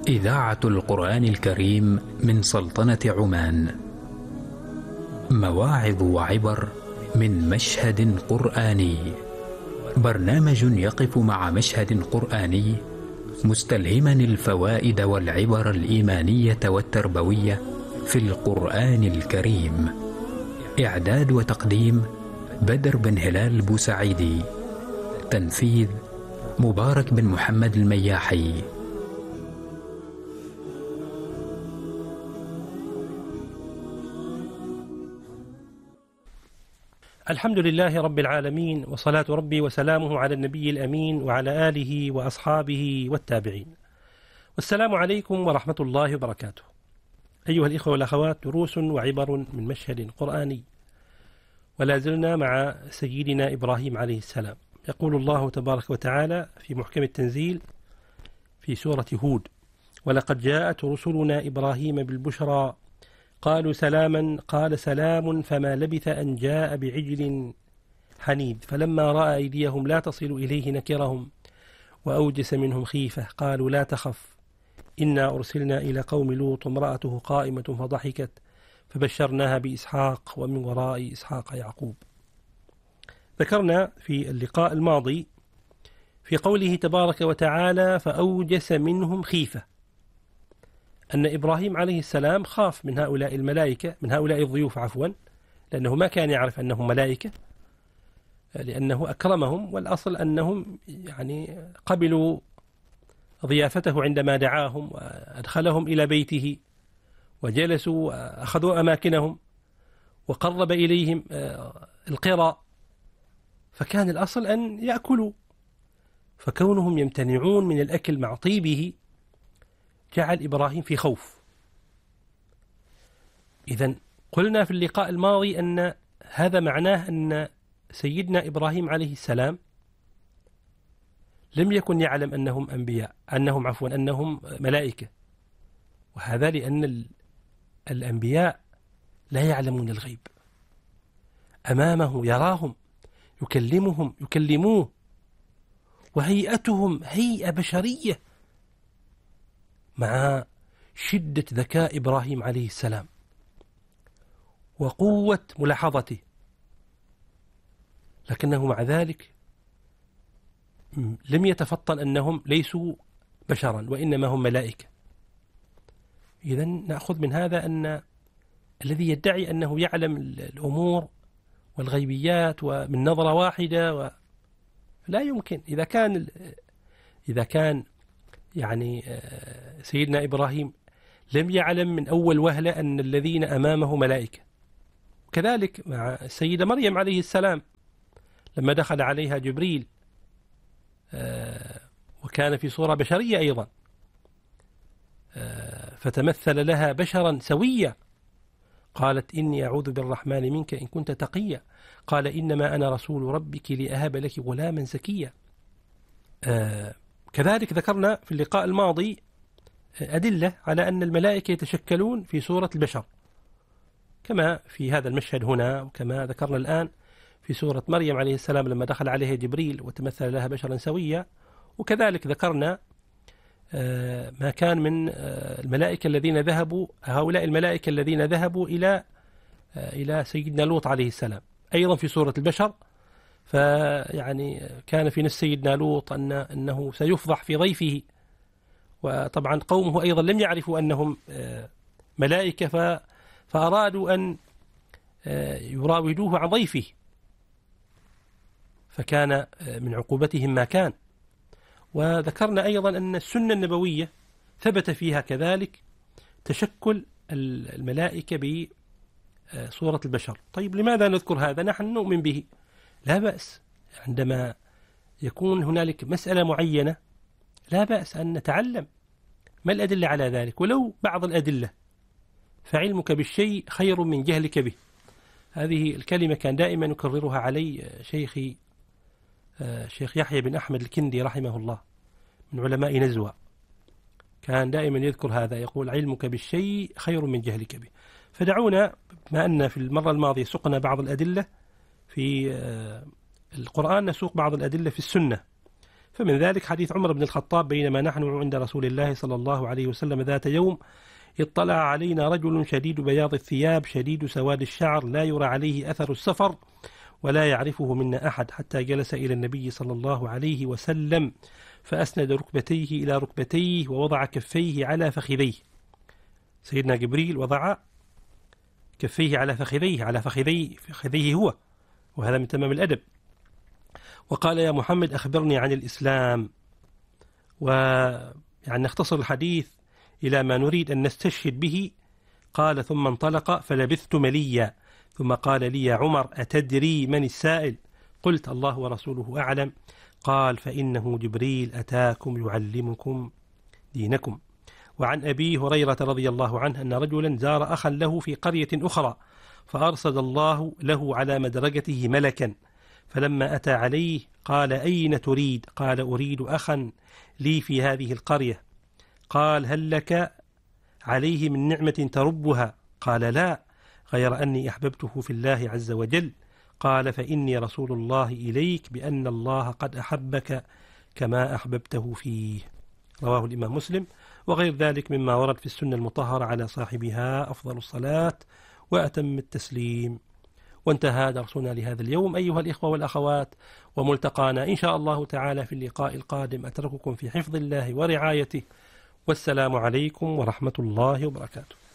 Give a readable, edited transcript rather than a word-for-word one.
إذاعة القرآن الكريم من سلطنة عمان. مواعظ وعبر من مشهد قرآني. برنامج يقف مع مشهد قرآني مستلهما الفوائد والعبر الإيمانية والتربوية في القرآن الكريم. إعداد وتقديم بدر بن هلال البوسعيدي. تنفيذ مبارك بن محمد المياحي. الحمد لله رب العالمين، وصلاة ربي وسلامه على النبي الأمين وعلى آله وأصحابه والتابعين. والسلام عليكم ورحمة الله وبركاته. أيها الإخوة والأخوات، دروس وعبر من مشهد قرآني، ولا زلنا مع سيدنا إبراهيم عليه السلام. يقول الله تبارك وتعالى في محكم التنزيل في سورة هود: ولقد جاءت رسلنا إبراهيم بالبشرى قالوا سلاما قال سلام فما لبث أن جاء بعجل حنيذ فلما رأى أيديهم لا تصل إليه نكرهم وأوجس منهم خيفة قالوا لا تخف إنا أرسلنا إلى قوم لوط وامرأته قائمة فضحكت فبشرناها بإسحاق ومن وراء إسحاق يعقوب. ذكرنا في اللقاء الماضي في قوله تبارك وتعالى فأوجس منهم خيفة أن إبراهيم عليه السلام خاف من هؤلاء الملائكة، من هؤلاء الضيوف عفوا، لأنه ما كان يعرف أنهم ملائكة، لأنه أكرمهم، والأصل أنهم قبلوا ضيافته عندما دعاهم وأدخلهم إلى بيته وجلسوا وأخذوا أماكنهم وقرب إليهم القرى، فكان الأصل أن يأكلوا، فكونهم يمتنعون من الأكل مع طيبه جعل إبراهيم في خوف. إذن قلنا في اللقاء الماضي أن هذا معناه أن سيدنا إبراهيم عليه السلام لم يكن يعلم أنهم أنبياء، أنهم ملائكة، وهذا لأن الأنبياء لا يعلمون الغيب، أمامه يراهم يكلموه، وهيئتهم هيئة بشرية مع شدة ذكاء إبراهيم عليه السلام وقوة ملاحظته، لكنه مع ذلك لم يتفطن أنهم ليسوا بشرا وإنما هم ملائكة. إذن نأخذ من هذا أن الذي يدعي أنه يعلم الأمور والغيبيات ومن نظرة واحدة لا يمكن. إذا كان سيدنا إبراهيم لم يعلم من أول وهلة أن الذين أمامه ملائكة. كذلك مع السيدة مريم عليه السلام لما دخل عليها جبريل وكان في صورة بشرية أيضا، فتمثل لها بشرا سويا، قالت إني أعوذ بالرحمن منك إن كنت تقيا، قال إنما أنا رسول ربك لأهب لك غلاما زكيا. كذلك ذكرنا في اللقاء الماضي أدلة على أن الملائكة يتشكلون في صورة البشر، كما في هذا المشهد هنا، وكما ذكرنا الآن في سورة مريم عليه السلام لما دخل عليها جبريل وتمثل لها بشرا سويا. وكذلك ذكرنا ما كان من الملائكة الذين ذهبوا، هؤلاء الملائكة الذين ذهبوا إلى سيدنا لوط عليه السلام أيضا في صورة البشر، كان في نفس سيدنا لوط أنه سيفضح في ضيفه، وطبعا قومه أيضا لم يعرفوا أنهم ملائكة فأرادوا أن يراودوه عن ضيفه، فكان من عقوبتهم ما كان. وذكرنا أيضا أن السنة النبوية ثبت فيها كذلك تشكل الملائكة بصورة البشر. طيب لماذا نذكر هذا؟ نحن نؤمن به، لا بأس عندما يكون هنالك مسألة معينة، لا بأس أن نتعلم ما الأدلة على ذلك، ولو بعض الأدلة، فعلمك بالشيء خير من جهلك به. هذه الكلمة كان دائما يكررها علي شيخ يحيى بن أحمد الكندي رحمه الله من علماء نزوة، كان دائما يذكر هذا، يقول علمك بالشيء خير من جهلك به. فدعونا، ما أن في المرة الماضية سقنا بعض الأدلة في القرآن، نسوق بعض الأدلة في السنة فمن ذلك حديث عمر بن الخطاب: بينما نحن عند رسول الله صلى الله عليه وسلم ذات يوم اطلع علينا رجل شديد بياض الثياب شديد سواد الشعر لا يرى عليه أثر السفر ولا يعرفه منا أحد، حتى جلس إلى النبي صلى الله عليه وسلم فأسند ركبتيه إلى ركبتيه ووضع كفيه على فخذيه. سيدنا جبريل وضع كفيه على فخذيه، على فخذيه هو، وهذا من تمام الأدب. وقال: يا محمد أخبرني عن الإسلام. ويعني نختصر الحديث إلى ما نريد أن نستشهد به. قال: ثم انطلق فلبثت مليا، ثم قال لي: يا عمر أتدري من السائل؟ قلت: الله ورسوله أعلم. قال: فإنه جبريل أتاكم يعلمكم دينكم. وعن أبي هريرة رضي الله عنه أن رجلا زار أخا له في قرية أخرى، فأرسل الله له على مدرجته ملكا، فلما أتى عليه قال: أين تريد؟ قال: أريد أخا لي في هذه القرية. قال: هل لك عليه من نعمة تربها؟ قال: لا، غير أني أحببته في الله عز وجل. قال: فإني رسول الله إليك بأن الله قد أحبك كما أحببته فيه. رواه الإمام مسلم. وغير ذلك مما ورد في السنة المطهرة على صاحبها أفضل الصلاة وأتم التسليم. وانتهى درسنا لهذا اليوم أيها الإخوة والأخوات، وملتقانا إن شاء الله تعالى في اللقاء القادم. أترككم في حفظ الله ورعايته، والسلام عليكم ورحمة الله وبركاته.